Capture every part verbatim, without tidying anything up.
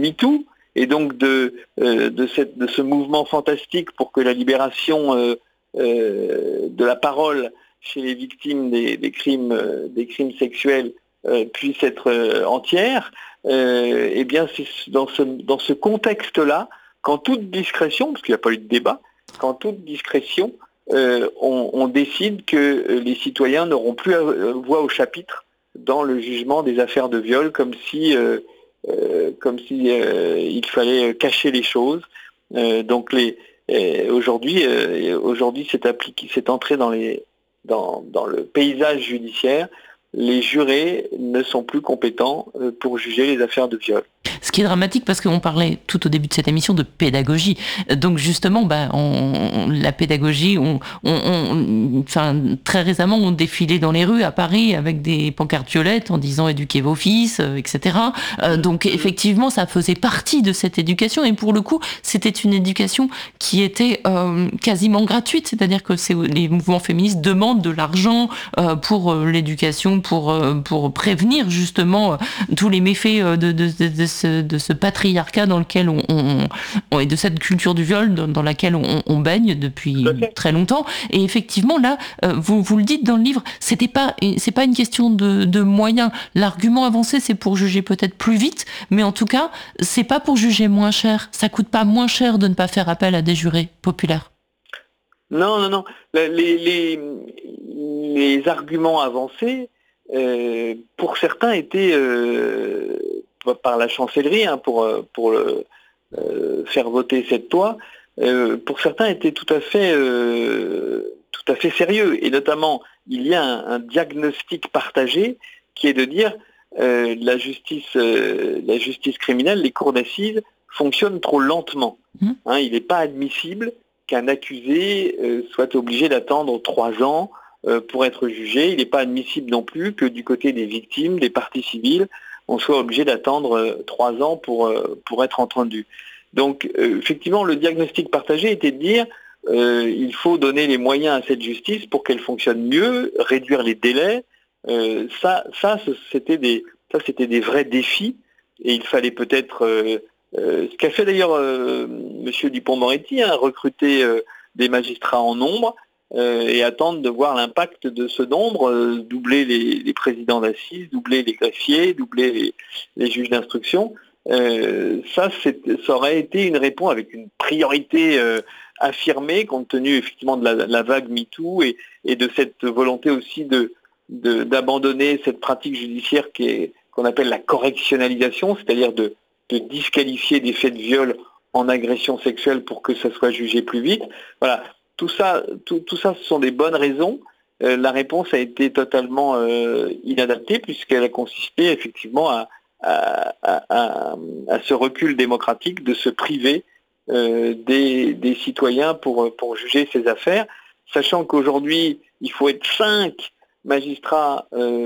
MeToo et donc de, euh, de, cette, de ce mouvement fantastique pour que la libération euh, euh, de la parole chez les victimes des, des, crimes, euh, des crimes sexuels euh, puisse être euh, entière, euh, eh bien c'est dans ce, dans ce contexte-là, qu'en toute discrétion, parce qu'il n'y a pas eu de débat, qu'en toute discrétion, euh, on, on décide que les citoyens n'auront plus voix au chapitre dans le jugement des affaires de viol, comme si, euh, euh, comme si euh, il fallait cacher les choses. Euh, donc les, euh, aujourd'hui, euh, aujourd'hui, c'est appliqué, c'est entré dans les, dans, dans le paysage judiciaire. Les jurés ne sont plus compétents pour juger les affaires de viol. Ce qui est dramatique parce qu'on parlait tout au début de cette émission de pédagogie. Donc justement, bah, on, on, la pédagogie, on, on, on, enfin, très récemment, on défilait dans les rues à Paris avec des pancartes violettes en disant « éduquez vos fils euh, », et cetera. Euh, donc effectivement, ça faisait partie de cette éducation et pour le coup, c'était une éducation qui était euh, quasiment gratuite. C'est-à-dire que c'est, les mouvements féministes demandent de l'argent euh, pour euh, l'éducation, pour, euh, pour prévenir justement euh, tous les méfaits euh, de, de, de, de ce de ce patriarcat dans lequel on, on, on et de cette culture du viol dans, dans laquelle on, on baigne depuis très longtemps. Et effectivement, là, euh, vous, vous le dites dans le livre, c'était pas, c'est pas une question de, de moyens. L'argument avancé, c'est pour juger peut-être plus vite, mais en tout cas, c'est pas pour juger moins cher. Ça coûte pas moins cher de ne pas faire appel à des jurés populaires. Non, non, non. Les, les, les arguments avancés, euh, pour certains, étaient euh, par la chancellerie hein, pour, pour le, euh, faire voter cette loi, euh, pour certains étaient tout à fait, euh, tout à fait sérieux. Et notamment, il y a un, un diagnostic partagé qui est de dire euh, la justice, euh, la justice criminelle, les cours d'assises fonctionnent trop lentement. Mmh. Hein, il n'est pas admissible qu'un accusé euh, soit obligé d'attendre trois ans euh, pour être jugé. Il n'est pas admissible non plus que du côté des victimes, des parties civiles, on soit obligé d'attendre euh, trois ans pour, euh, pour être entendu. Donc, euh, effectivement, le diagnostic partagé était de dire euh, il faut donner les moyens à cette justice pour qu'elle fonctionne mieux, réduire les délais. Euh, ça, ça, c'était des, ça, c'était des vrais défis et il fallait peut-être... Euh, euh, ce qu'a fait d'ailleurs euh, M. Dupond-Moretti, hein, recruter euh, des magistrats en nombre euh, et attendre de voir l'impact de ce nombre, euh, doubler les, les présidents d'assises, doubler les greffiers, doubler les, les juges d'instruction. Euh, ça, c'est, ça aurait été une réponse avec une priorité euh, affirmée compte tenu effectivement de la, la vague MeToo et, et de cette volonté aussi de, de, d'abandonner cette pratique judiciaire qui est, qu'on appelle la correctionnalisation, c'est-à-dire de de disqualifier des faits de viol en agression sexuelle pour que ça soit jugé plus vite. Voilà, tout ça, tout, tout ça, ce sont des bonnes raisons. Euh, la réponse a été totalement euh, inadaptée puisqu'elle a consisté effectivement à, à, à, à, à ce recul démocratique de se priver euh, des, des citoyens pour, pour juger ces affaires, sachant qu'aujourd'hui, il faut être cinq magistrats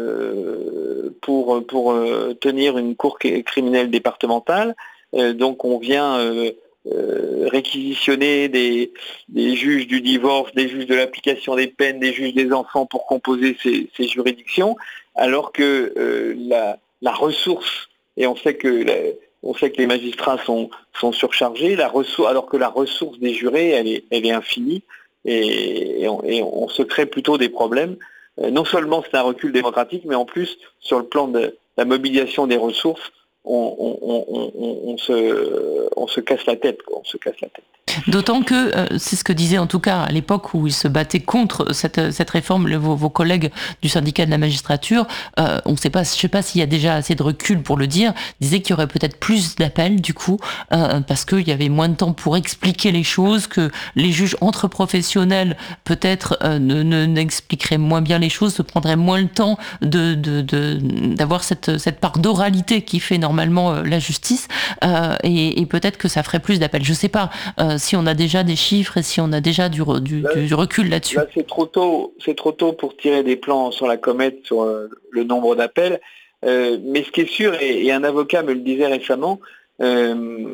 euh, pour, pour euh, tenir une cour criminelle départementale. Euh, donc on vient euh, euh, réquisitionner des, des juges du divorce, des juges de l'application des peines, des juges des enfants pour composer ces, ces juridictions, alors que euh, la, la ressource, et on sait que, la, on sait que les magistrats sont, sont surchargés, la ressource, alors que la ressource des jurés, elle est, elle est infinie, et, et, on, et on se crée plutôt des problèmes. Non seulement c'est un recul démocratique, mais en plus, sur le plan de la mobilisation des ressources, on, on, on, on, on, se, on se casse la tête, quoi, on se casse la tête. D'autant que, euh, c'est ce que disaient en tout cas à l'époque où ils se battaient contre cette, cette réforme, le, vos, vos collègues du syndicat de la magistrature, euh, on sait pas, je ne sais pas s'il y a déjà assez de recul pour le dire, disaient qu'il y aurait peut-être plus d'appels du coup, euh, parce qu'il y avait moins de temps pour expliquer les choses, que les juges entre professionnels peut-être euh, ne, ne, n'expliqueraient moins bien les choses, se prendraient moins le temps de, de, de, d'avoir cette, cette part d'oralité qui fait normalement euh, la justice, euh, et, et peut-être que ça ferait plus d'appels. Je ne sais pas euh, si on a déjà des chiffres et si on a déjà du, du, là, du recul là-dessus. Là, c'est trop tôt, c'est trop tôt pour tirer des plans sur la comète sur euh, le nombre d'appels. Euh, mais ce qui est sûr, et, et un avocat me le disait récemment, euh,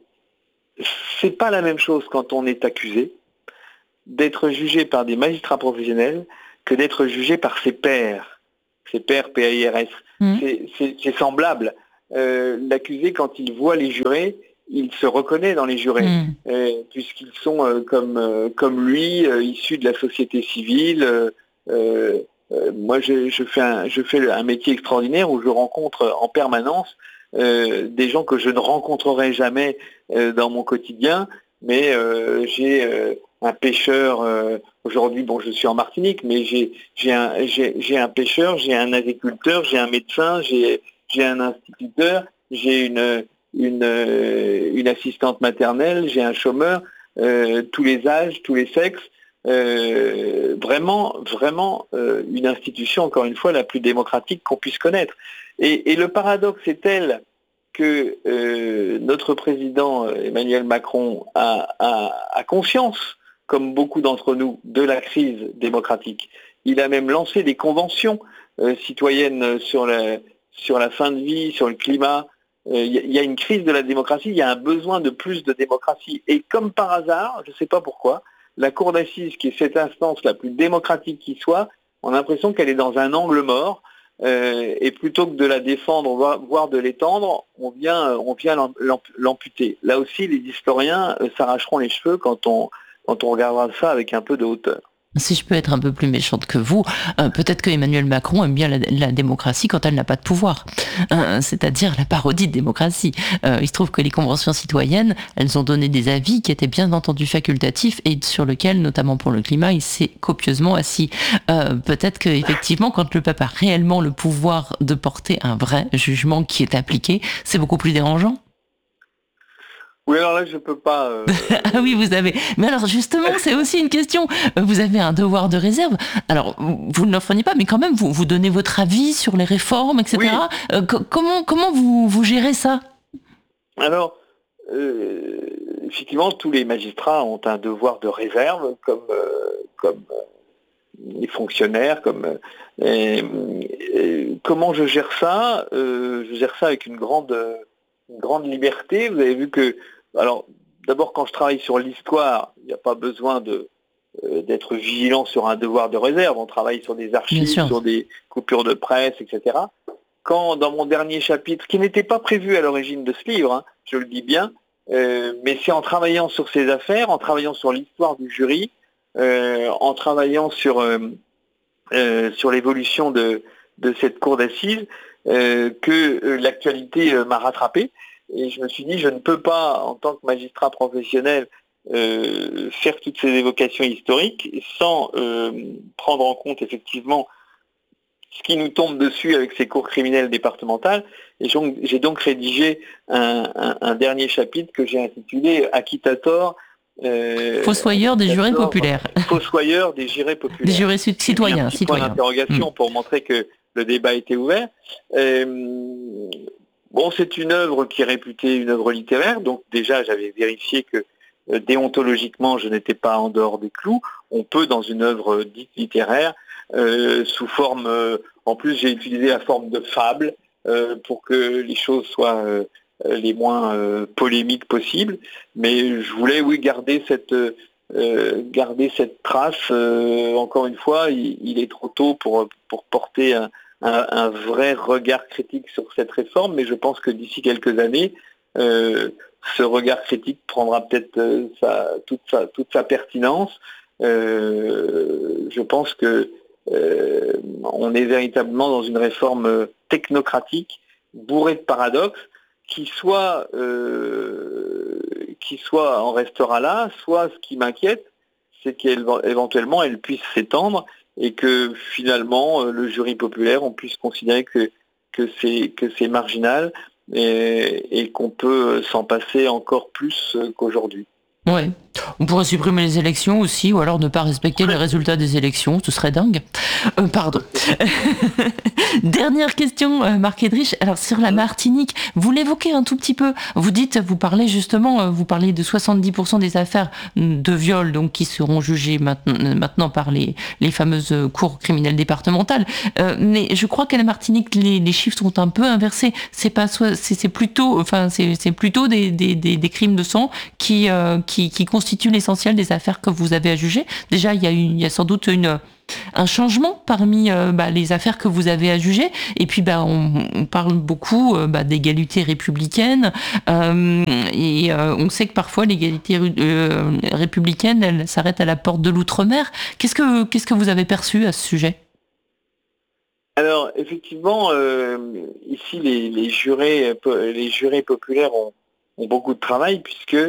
c'est pas la même chose quand on est accusé d'être jugé par des magistrats professionnels que d'être jugé par ses pairs, ses pairs P A I R S. Mmh. C'est, c'est, c'est semblable. euh, l'accusé, quand il voit les jurés, il se reconnaît dans les jurés, mmh. euh, puisqu'ils sont euh, comme, euh, comme lui, euh, issus de la société civile. Euh, euh, moi, je, je, fais un, je fais un métier extraordinaire où je rencontre en permanence euh, des gens que je ne rencontrerai jamais euh, dans mon quotidien, mais euh, j'ai euh, un pêcheur, euh, aujourd'hui, bon, je suis en Martinique, mais j'ai, j'ai, un, j'ai, j'ai un pêcheur, j'ai un agriculteur, j'ai un médecin, j'ai, j'ai un instituteur, j'ai une... Une, euh, une assistante maternelle, j'ai un chômeur, euh, tous les âges, tous les sexes, euh, vraiment, vraiment euh, une institution, encore une fois, la plus démocratique qu'on puisse connaître. Et, et le paradoxe est tel que euh, notre président Emmanuel Macron a, a, a conscience, comme beaucoup d'entre nous, de la crise démocratique. Il a même lancé des conventions euh, citoyennes sur la, sur la fin de vie, sur le climat. Il euh, y, y a une crise de la démocratie, il y a un besoin de plus de démocratie. Et comme par hasard, je ne sais pas pourquoi, la Cour d'assises, qui est cette instance la plus démocratique qui soit, on a l'impression qu'elle est dans un angle mort. Euh, et plutôt que de la défendre, voire de l'étendre, on vient, on vient l'amputer. Là aussi, les historiens euh, s'arracheront les cheveux quand on, quand on regardera ça avec un peu de hauteur. Si je peux être un peu plus méchante que vous, euh, peut-être que Emmanuel Macron aime bien la, la démocratie quand elle n'a pas de pouvoir, euh, c'est-à-dire la parodie de démocratie. Euh, il se trouve que les conventions citoyennes, elles ont donné des avis qui étaient bien entendu facultatifs et sur lesquels, notamment pour le climat, il s'est copieusement assis. Euh, peut-être qu'effectivement, quand le peuple a réellement le pouvoir de porter un vrai jugement qui est appliqué, c'est beaucoup plus dérangeant. Oui, alors là, je peux pas... Euh... ah oui, vous avez... Mais alors, justement, c'est aussi une question. Vous avez un devoir de réserve. Alors, vous ne l'offrez pas, mais quand même, vous, vous donnez votre avis sur les réformes, et cetera. Oui. Euh, co- comment comment vous, vous gérez ça ? Alors, euh, effectivement, tous les magistrats ont un devoir de réserve, comme, euh, comme euh, les fonctionnaires, comme... Euh, et, et, comment je gère ça ? euh, Je gère ça avec une grande, une grande liberté. Vous avez vu que... Alors, d'abord, quand je travaille sur l'histoire, il n'y a pas besoin de, euh, d'être vigilant sur un devoir de réserve. On travaille sur des archives, sur des coupures de presse, et cetera. Quand, dans mon dernier chapitre, qui n'était pas prévu à l'origine de ce livre, hein, je le dis bien, euh, mais c'est en travaillant sur ces affaires, en travaillant sur l'histoire du jury, euh, en travaillant sur, euh, euh, sur l'évolution de, de cette cour d'assises, euh, que euh, l'actualité euh, m'a rattrapé. Et je me suis dit, je ne peux pas, en tant que magistrat professionnel, euh, faire toutes ces évocations historiques sans euh, prendre en compte effectivement ce qui nous tombe dessus avec ces cours criminelles départementales. Et donc, j'ai donc rédigé un, un, un dernier chapitre que j'ai intitulé « Acquittator ». Euh, Fossoyeur des jurés populaires. Fossoyeur des jurés populaires. Des jurés citoyens. Un petit point d'interrogation mmh. pour montrer que le débat était ouvert. Euh, Bon, c'est une œuvre qui est réputée une œuvre littéraire, donc déjà j'avais vérifié que euh, déontologiquement je n'étais pas en dehors des clous. On peut dans une œuvre dite littéraire, euh, sous forme, euh, en plus j'ai utilisé la forme de fable euh, pour que les choses soient euh, les moins euh, polémiques possibles, mais je voulais oui garder cette, euh, garder cette trace. Euh, encore une fois, il, il est trop tôt pour, pour porter un Un, un vrai regard critique sur cette réforme, mais je pense que d'ici quelques années, euh, ce regard critique prendra peut-être euh, sa, toute, sa, toute sa pertinence. Euh, je pense que euh, on est véritablement dans une réforme technocratique, bourrée de paradoxes, qui soit, euh, qui soit en restera là, soit ce qui m'inquiète, c'est qu'éventuellement elle puisse s'étendre et que finalement le jury populaire, on puisse considérer que, que, c'est, que c'est marginal et, et qu'on peut s'en passer encore plus qu'aujourd'hui. Ouais. On pourrait supprimer les élections aussi, ou alors ne pas respecter les résultats des élections, ce serait dingue. Euh, pardon. Dernière question, euh, Marc Edrich. Alors sur la Martinique, vous l'évoquez un tout petit peu. Vous dites, vous parlez justement, euh, vous parlez de soixante-dix pour cent des affaires de viol, donc qui seront jugées maintenant, maintenant par les, les fameuses cours criminelles départementales. Euh, mais je crois qu'à la Martinique, les, les chiffres sont un peu inversés. C'est pas, c'est, c'est plutôt, enfin, c'est, c'est plutôt des, des, des, des crimes de sang qui, euh, qui qui, qui constituent l'essentiel des affaires que vous avez à juger. Déjà, il y a, une, il y a sans doute une, un changement parmi euh, bah, les affaires que vous avez à juger. Et puis, bah, on, on parle beaucoup euh, bah, d'égalité républicaine. Euh, et euh, on sait que parfois, l'égalité euh, républicaine, elle s'arrête à la porte de l'outre-mer. Qu'est-ce que, qu'est-ce que vous avez perçu à ce sujet ? Alors, effectivement, euh, ici, les, les, jurés, les jurés populaires ont, ont beaucoup de travail, puisque, euh,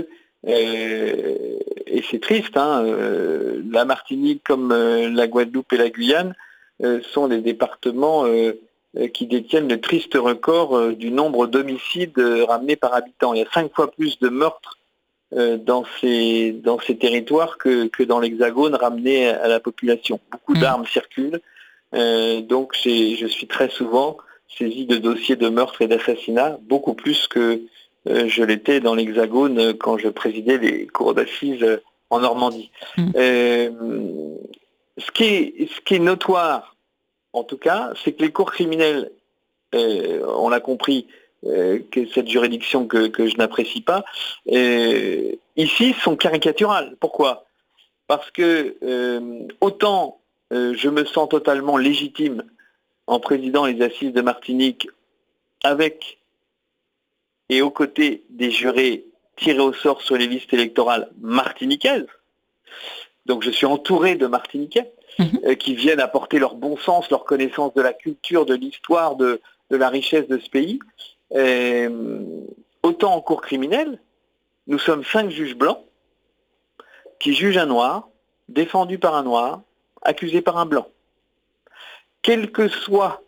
et c'est triste, hein, euh, la Martinique comme euh, la Guadeloupe et la Guyane euh, sont des départements euh, qui détiennent le triste record euh, du nombre d'homicides euh, ramenés par habitant. Il y a cinq fois plus de meurtres euh, dans, ces, dans ces territoires que, que dans l'Hexagone ramenés à la population. Beaucoup mmh. d'armes circulent. Euh, donc je suis très souvent saisi de dossiers de meurtre et d'assassinat, beaucoup plus que euh, je l'étais dans l'Hexagone quand je présidais les cours d'assises en Normandie. Mmh. Euh, ce, qui est, ce qui est notoire, en tout cas, c'est que les cours criminels, euh, on l'a compris, euh, que cette juridiction que, que je n'apprécie pas, euh, ici sont caricaturales. Pourquoi ? Parce que euh, autant Euh, je me sens totalement légitime en présidant les assises de Martinique avec et aux côtés des jurés tirés au sort sur les listes électorales martiniquaises. Donc je suis entouré de Martiniquais mmh. euh, qui viennent apporter leur bon sens, leur connaissance de la culture, de l'histoire, de, de la richesse de ce pays. Euh, autant en cour criminelle, nous sommes cinq juges blancs qui jugent un noir, défendu par un noir, accusé par un blanc. Quelles que soient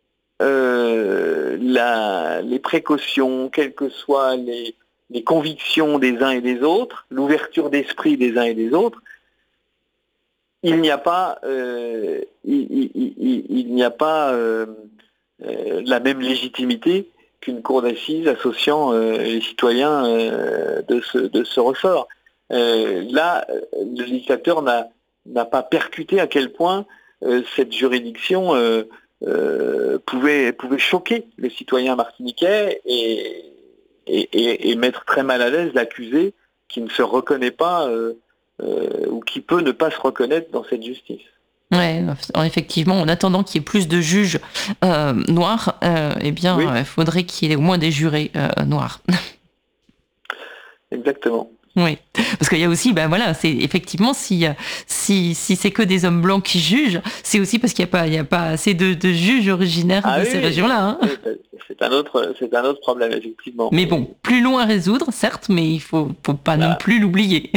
euh, la, les précautions, quelles que soient les, les convictions des uns et des autres, l'ouverture d'esprit des uns et des autres, il n'y a pas, euh, il, il, il, il n'y a pas euh, euh, la même légitimité qu'une cour d'assises associant euh, les citoyens euh, de, ce, de ce ressort. Euh, là, le législateur n'a n'a pas percuté à quel point euh, cette juridiction euh, euh, pouvait, pouvait choquer les citoyens martiniquais et, et, et, et mettre très mal à l'aise l'accusé qui ne se reconnaît pas euh, euh, ou qui peut ne pas se reconnaître dans cette justice. Ouais, effectivement, en attendant qu'il y ait plus de juges euh, noirs, euh, eh bien, il oui. euh, faudrait qu'il y ait au moins des jurés euh, noirs. Exactement. Oui, parce qu'il y a aussi, ben voilà, c'est effectivement si si si c'est que des hommes blancs qui jugent, c'est aussi parce qu'il n'y a pas il y a pas assez de, de juges originaires ah de oui, ces régions-là. Hein. C'est un autre c'est un autre problème effectivement. Mais bon, plus long à résoudre, certes, mais il faut faut pas voilà. non plus l'oublier.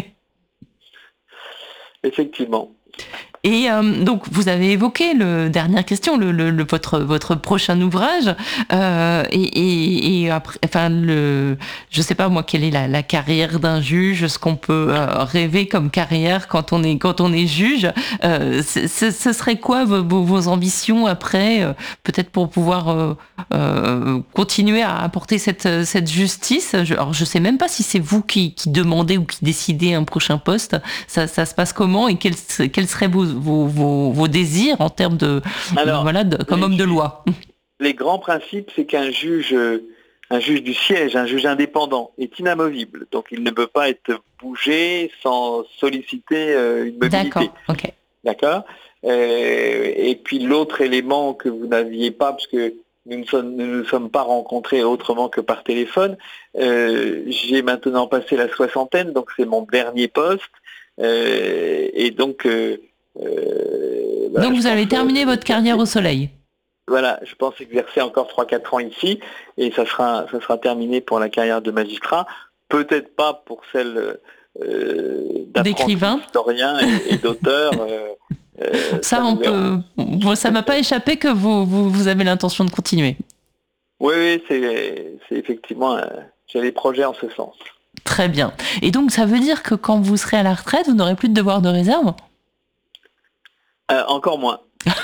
Effectivement. Et euh, donc, vous avez évoqué le dernière question, le, le, le votre votre prochain ouvrage, euh, et, et, et après, enfin le, je sais pas moi quelle est la, la carrière d'un juge, ce qu'on peut euh, rêver comme carrière quand on est quand on est juge. Euh, ce, ce serait quoi vos, vos ambitions après, euh, peut-être pour pouvoir euh, euh, continuer à apporter cette cette justice. Je, alors je sais même pas si c'est vous qui, qui demandez ou qui décidez un prochain poste. Ça ça se passe comment et quels quels seraient vos Vos, vos, vos désirs en termes de, Alors, voilà, de comme homme de loi. Les grands principes, c'est qu'un juge, un juge du siège, un juge indépendant, est inamovible. Donc il ne peut pas être bougé sans solliciter une mobilité. D'accord. Okay. D'accord. Euh, et puis l'autre élément que vous n'aviez pas, parce que nous ne sommes, nous ne sommes pas rencontrés autrement que par téléphone, euh, j'ai maintenant passé la soixantaine, donc c'est mon dernier poste. Euh, et donc... Euh, Euh, bah, Donc vous avez terminé votre carrière au soleil. Voilà, je pense exercer encore trois quatre ans ici et ça sera, ça sera terminé pour la carrière de magistrat. Peut-être pas pour celle euh, d'écrivain, d'historien et, et d'auteur. Euh, euh, ça, on peut. Bon, ça m'a pas échappé que vous, vous, vous avez l'intention de continuer. Oui, oui, c'est, c'est effectivement. Euh, j'ai des projets en ce sens. Très bien. Et donc ça veut dire que quand vous serez à la retraite, vous n'aurez plus de devoir de réserve ? Euh, encore moins.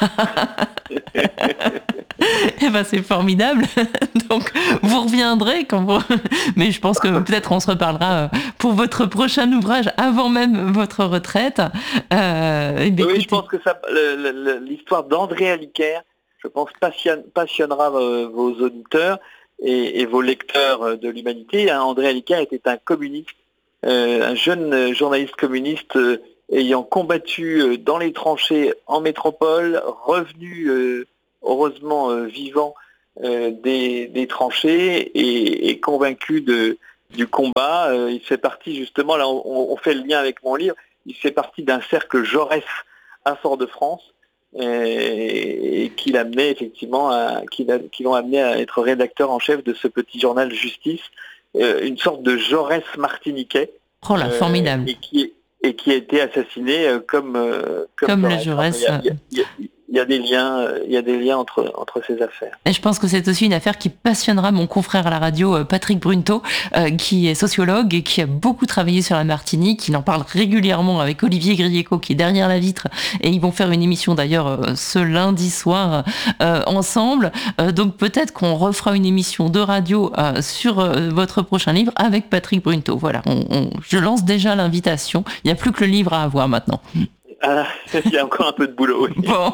Eh ben c'est formidable. Donc vous reviendrez quand vous. Mais je pense que peut-être on se reparlera pour votre prochain ouvrage avant même votre retraite. Euh, oui, écoutez... je pense que ça, le, le, l'histoire d'André Aliquer, je pense passionne, passionnera vos, vos auditeurs et, et vos lecteurs de l'Humanité. André Aliquer était un communiste euh, un jeune journaliste communiste euh, ayant combattu euh, dans les tranchées en métropole, revenu euh, heureusement euh, vivant euh, des, des tranchées et, et convaincu de, du combat. Euh, il fait partie justement, là on, on fait le lien avec mon livre, il fait partie d'un cercle Jaurès à Fort-de-France et, et qui l'amenait effectivement à, qui, l'a, qui l'ont amené à être rédacteur en chef de ce petit journal Justice, euh, une sorte de Jaurès martiniquais. Oh là, formidable. Euh, et qui et qui a été assassiné euh, comme euh, comme, comme la Jaurès. Il y a, il y a, il y a des liens, il y a des liens entre entre ces affaires. Et je pense que c'est aussi une affaire qui passionnera mon confrère à la radio, Patrick Brunto, euh, qui est sociologue et qui a beaucoup travaillé sur la Martinique. Il en parle régulièrement avec Olivier Grieco, qui est derrière la vitre, et ils vont faire une émission d'ailleurs euh, ce lundi soir euh, ensemble. Euh, donc peut-être qu'on refera une émission de radio euh, sur euh, votre prochain livre avec Patrick Brunto. Voilà, on, on, je lance déjà l'invitation. Il n'y a plus que le livre à avoir maintenant. Ah, il y a encore un peu de boulot. Oui. Bon.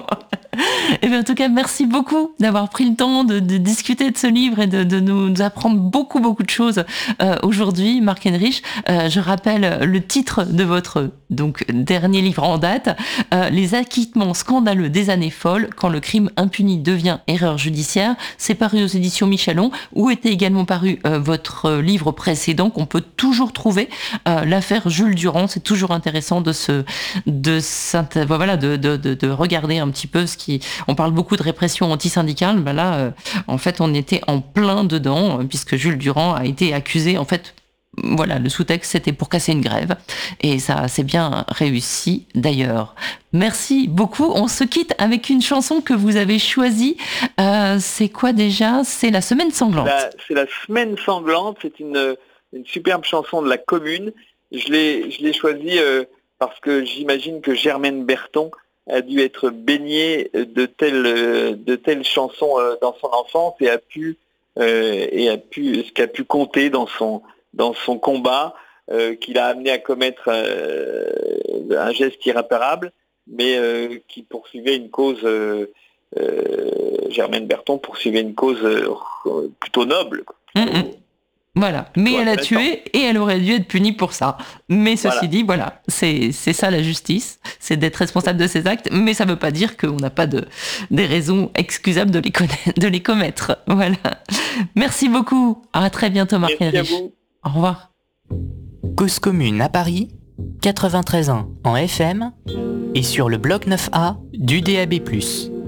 Et bien, en tout cas, merci beaucoup d'avoir pris le temps de, de discuter de ce livre et de, de nous apprendre beaucoup, beaucoup de choses euh, aujourd'hui, Marc Henrich. Euh, je rappelle le titre de votre donc dernier livre en date, euh, Les acquittements scandaleux des années folles, quand le crime impuni devient erreur judiciaire. C'est paru aux éditions Michelon, où était également paru euh, votre livre précédent qu'on peut toujours trouver, euh, l'affaire Jules Durand. C'est toujours intéressant de se, de voilà, de, de, de, de regarder un petit peu ce qui. On parle beaucoup de répression antisyndicale, ben là, euh, en fait, on était en plein dedans, puisque Jules Durand a été accusé, en fait. Voilà, le sous-texte, c'était pour casser une grève. Et ça s'est bien réussi, d'ailleurs. Merci beaucoup. On se quitte avec une chanson que vous avez choisie. Euh, c'est quoi déjà ? C'est La Semaine Sanglante. La, c'est La Semaine Sanglante. C'est une, une superbe chanson de la Commune. Je l'ai, je l'ai choisie euh, parce que j'imagine que Germaine Berton a dû être baignée de telles, de telles chansons euh, dans son enfance et a pu, euh, et a pu, ce qu'a pu compter dans son... dans son combat, euh, qui l'a amené à commettre euh, un geste irréparable, mais euh, qui poursuivait une cause, euh, euh, Germaine Berton poursuivait une cause euh, plutôt noble. Mmh, mmh. Voilà, mais elle a tué et elle aurait dû être punie pour ça. Mais ceci voilà. dit, voilà, c'est, c'est ça la justice, c'est d'être responsable de ses actes, mais ça ne veut pas dire qu'on n'a pas de, des raisons excusables de les, connaître, de les commettre. Voilà. Merci beaucoup, à très bientôt Marc Henrich. Au revoir. Cause commune à Paris, quatre-vingt-treize point un en F M et sur le bloc neuf A du D A B plus.